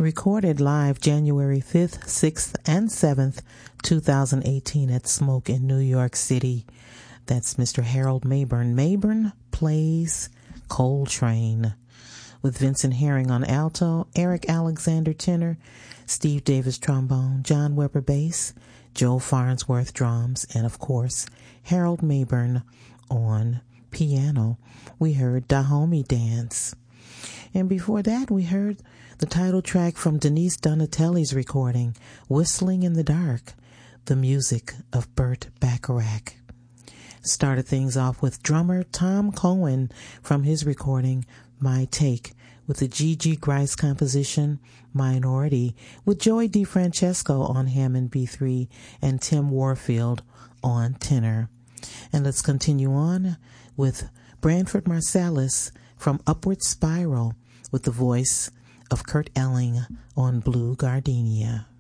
Recorded live January 5th, 6th, and 7th, 2018 at Smoke in New York City. That's Mr. Harold Mabern. Mabern plays Coltrane with Vincent Herring on alto, Eric Alexander tenor, Steve Davis trombone, John Weber bass, Joe Farnsworth drums, and of course, Harold Mabern on piano. We heard Dahomey Dance. And before that, we heard the title track from Denise Donatelli's recording, Whistling in the Dark, the music of Burt Bacharach. Started things off with drummer Tom Cohen from his recording, My Take, with the G.G. Grice composition, Minority, with Joey DeFrancesco on Hammond B3 and Tim Warfield on tenor. And let's continue on with Branford Marsalis from Upward Spiral with the voice of Kurt Elling on Blue Gardenia.